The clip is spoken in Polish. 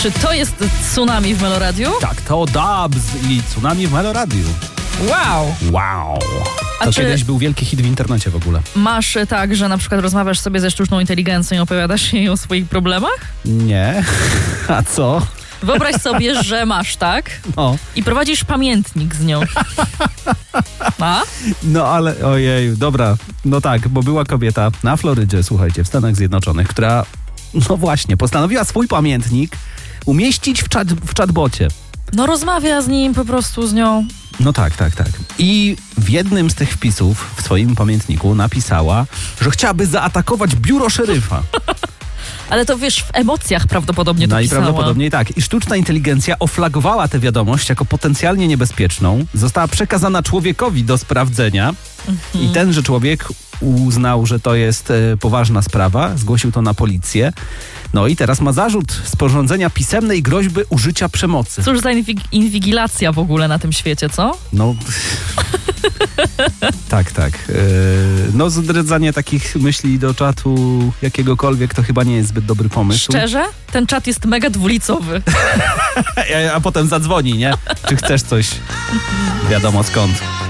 Czy to jest Tsunami w Meloradiu? Tak, to Dubs i Tsunami w Meloradiu. Wow! To kiedyś był wielki hit w internecie w ogóle. Masz tak, że na przykład rozmawiasz sobie ze sztuczną inteligencją i opowiadasz jej o swoich problemach? Nie. A co? Wyobraź sobie, że masz, tak? No. I prowadzisz pamiętnik z nią. A? No ale ojeju, dobra. No tak, bo była kobieta na Florydzie, słuchajcie, w Stanach Zjednoczonych, która, no właśnie, postanowiła swój pamiętnik umieścić w chatbocie. No rozmawia z nim, po prostu z nią. No tak. I w jednym z tych wpisów w swoim pamiętniku napisała, że chciałaby zaatakować biuro szeryfa. Ale to wiesz, w emocjach prawdopodobnie to No i pisała. prawdopodobnie tak. I sztuczna inteligencja oflagowała tę wiadomość jako potencjalnie niebezpieczną. Została przekazana człowiekowi do sprawdzenia i tenże człowiek uznał, że to jest poważna sprawa. Zgłosił to na policję. No i teraz ma zarzut sporządzenia pisemnej groźby użycia przemocy. Cóż za inwigilacja w ogóle na tym świecie, co? No, tak. No, zdradzanie takich myśli do czatu jakiegokolwiek to chyba nie jest zbyt dobry pomysł. Szczerze? Ten czat jest mega dwulicowy. A potem zadzwoni, nie? Czy chcesz coś? Wiadomo skąd.